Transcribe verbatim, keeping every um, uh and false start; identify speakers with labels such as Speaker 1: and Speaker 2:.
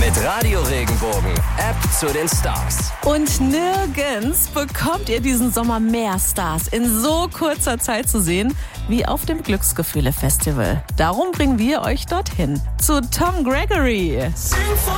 Speaker 1: Mit Radio Regenbogen, App zu den Stars.
Speaker 2: Und nirgends bekommt ihr diesen Sommer mehr Stars in so kurzer Zeit zu sehen wie auf dem Glücksgefühle-Festival. Darum bringen wir euch dorthin. Zu Tom Gregory.
Speaker 3: Sing for